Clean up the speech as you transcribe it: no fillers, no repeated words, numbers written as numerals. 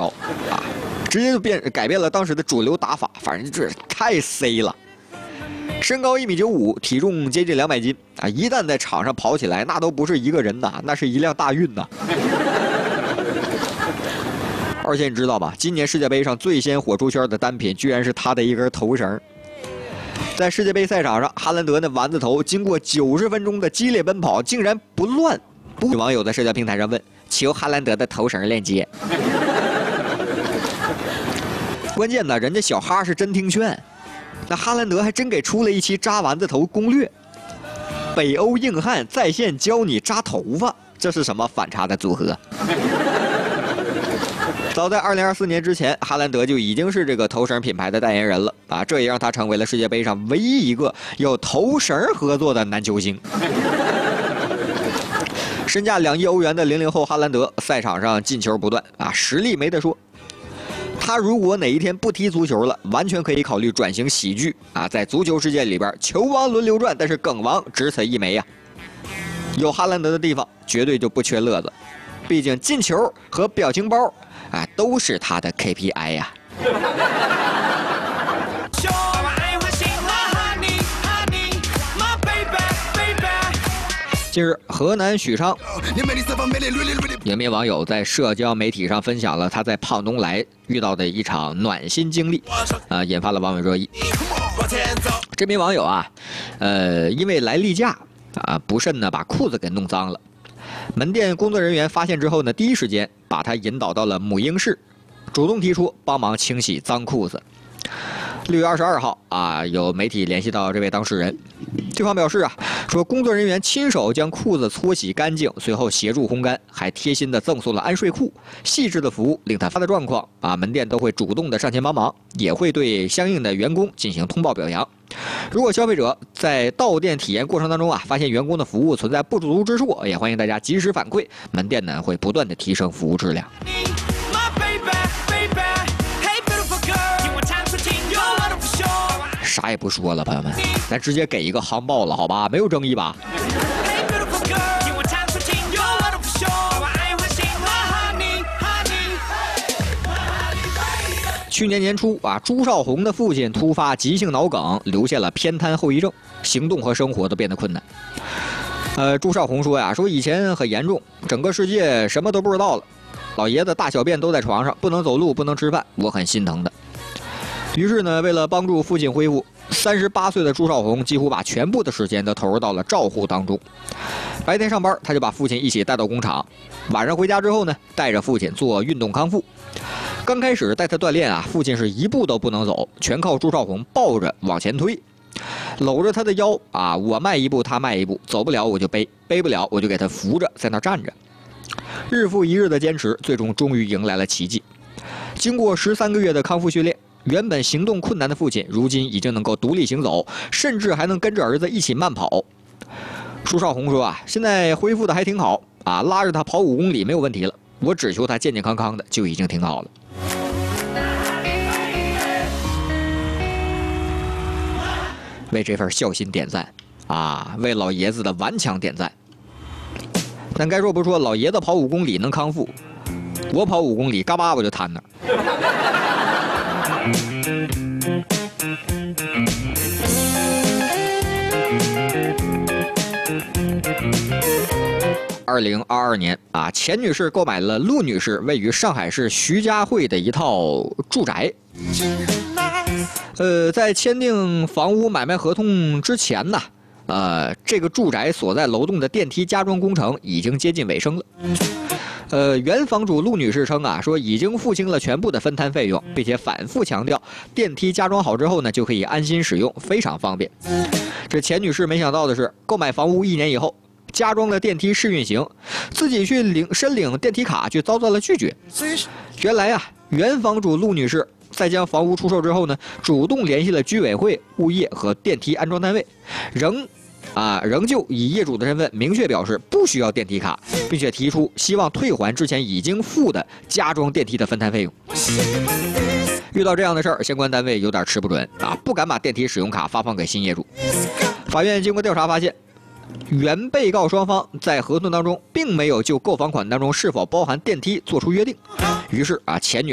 高啊，直接就改变了当时的主流打法，反正这太 C 了。身高1.95米，体重接近200斤啊！一旦在场上跑起来，那都不是一个人呐，那是一辆大运呐。而且你知道吧？今年世界杯上最先火出圈的单品，居然是他的一根头绳。在世界杯赛场上，哈兰德那丸子头经过90分钟的激烈奔跑，竟然不乱。有网友在社交平台上问：“求哈兰德的头绳链接。”关键呢，人家小哈是真听劝。那哈兰德还真给出了一期扎丸子头攻略，北欧硬汉在线教你扎头发，这是什么反差的组合？早在2024年之前，哈兰德就已经是这个头绳品牌的代言人了啊，这也让他成为了世界杯上唯一一个有头绳合作的男球星。身价2亿欧元的00后哈兰德，赛场上进球不断啊，实力没得说。他如果哪一天不踢足球了，完全可以考虑转型喜剧啊！在足球世界里边，球王轮流转，但是梗王只此一枚呀。有哈兰德的地方，绝对就不缺乐子。毕竟进球和表情包啊，都是他的 KPI 呀。近日，河南许昌有名网友在社交媒体上分享了他在胖东来遇到的一场暖心经历，引发了网友热议。这名网友啊，因为来例假啊，不慎呢把裤子给弄脏了。门店工作人员发现之后呢，第一时间把他引导到了母婴室，主动提出帮忙清洗脏裤子。6月22号啊，有媒体联系到这位当事人，对方表示啊，说工作人员亲手将裤子搓洗干净，随后协助烘干，还贴心的赠送了安睡裤，细致的服务令他发的状况啊，门店都会主动的上前帮忙，也会对相应的员工进行通报表扬。如果消费者在到店体验过程当中啊，发现员工的服务存在不足之处，也欢迎大家及时反馈，门店呢会不断的提升服务质量。啥也不说了，朋友们，咱直接给一个航爆了，好吧？没有争议吧？去年年初啊，朱少红的父亲突发急性脑梗，留下了偏瘫后遗症，行动和生活都变得困难。朱少红说呀，说以前很严重，整个世界什么都不知道了，老爷子大小便都在床上，不能走路，不能吃饭，我很心疼的。于是呢，为了帮助父亲恢复，38岁的朱少红几乎把全部的时间都投入到了照护当中。白天上班，他就把父亲一起带到工厂；晚上回家之后呢，带着父亲做运动康复。刚开始带他锻炼啊，父亲是一步都不能走，全靠朱少红抱着往前推，搂着他的腰啊，我迈一步他迈一步，走不了我就背，背不了我就给他扶着，在那站着。日复一日的坚持，最终终于迎来了奇迹。经过13个月的康复训练，原本行动困难的父亲，如今已经能够独立行走，甚至还能跟着儿子一起慢跑。朱少红说啊，现在恢复的还挺好啊，拉着他跑5公里没有问题了。我只求他健健康康的就已经挺好了。为这份孝心点赞啊，为老爷子的顽强点赞。但该说不说，老爷子跑5公里能康复，我跑5公里，嘎巴我就瘫那儿。2022年啊，钱女士购买了陆女士位于上海市徐家汇的一套住宅。在签订房屋买卖合同之前呢，这个住宅所在楼栋的电梯加装工程已经接近尾声了。原房主陆女士称啊，说已经付清了全部的分摊费用，并且反复强调电梯加装好之后呢，就可以安心使用，非常方便。这钱女士没想到的是，购买房屋1年以后，加装了电梯试运行，自己去申领电梯卡却遭到了拒绝。原来啊，原房主陆女士在将房屋出售之后呢，主动联系了居委会、物业和电梯安装单位，仍旧以业主的身份明确表示不需要电梯卡，并且提出希望退还之前已经付的加装电梯的分摊费用。遇到这样的事儿，相关单位有点吃不准啊，不敢把电梯使用卡发放给新业主。法院经过调查发现，原被告双方在合同当中并没有就购房款当中是否包含电梯做出约定，于是啊，钱女